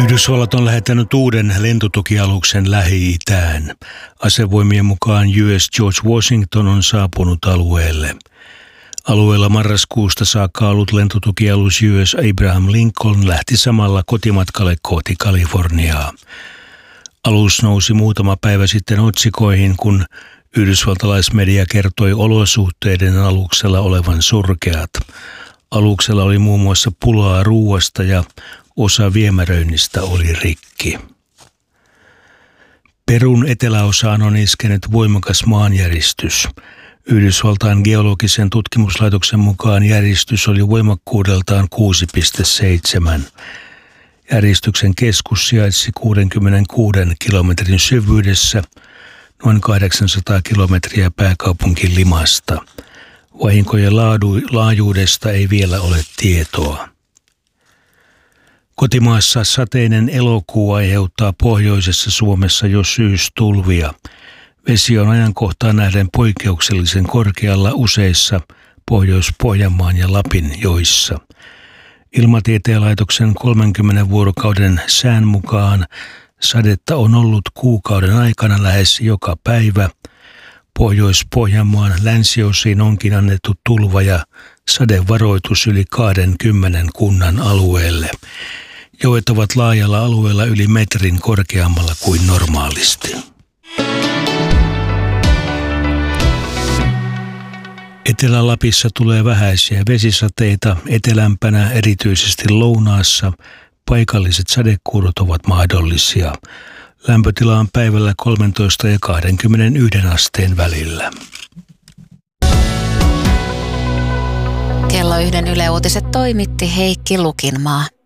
Yhdysvallat on lähettänyt uuden lentotukialuksen Lähi-itään. Asevoimien mukaan US George Washington on saapunut alueelle. Alueella marraskuusta saakka ollut lentotukialus US Abraham Lincoln lähti samalla kotimatkalle kohti Kaliforniaa. Alus nousi muutama päivä sitten otsikoihin, kun yhdysvaltalaismedia kertoi olosuhteiden aluksella olevan surkeat. Aluksella oli muun muassa pulaa ruuasta ja osa viemäröinnistä oli rikki. Perun eteläosaan on iskenyt voimakas maanjäristys. Yhdysvaltain geologisen tutkimuslaitoksen mukaan järistys oli voimakkuudeltaan 6,7. Järistyksen keskus sijaitsi 66 kilometrin syvyydessä, noin 800 kilometriä pääkaupunki Limasta. Vahinkojen laajuudesta ei vielä ole tietoa. Kotimaassa sateinen elokuu aiheuttaa pohjoisessa Suomessa jo syystulvia. Vesi on ajankohtaan nähden poikkeuksellisen korkealla useissa Pohjois-Pohjanmaan ja Lapin joissa. Ilmatieteen laitoksen 30 vuorokauden sään mukaan sadetta on ollut kuukauden aikana lähes joka päivä. Pohjois-Pohjanmaan länsiosiin onkin annettu tulva- ja sadevaroitus yli 20 kunnan alueelle. Joet ovat laajalla alueella yli metrin korkeammalla kuin normaalisti. Etelä-Lapissa tulee vähäisiä vesisateita, etelämpänä erityisesti lounaassa paikalliset sadekuurot ovat mahdollisia. Lämpötila on päivällä 13 ja 21 asteen välillä. Kello 1 Yle Uutiset toimitti Heikki Lukinmaa.